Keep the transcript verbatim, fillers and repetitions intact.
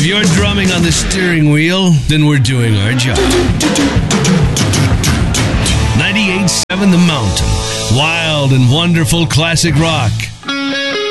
you're drumming on the steering wheel, then we're doing our job. ninety-eight point seven The Mountain. Wild and wonderful classic rock.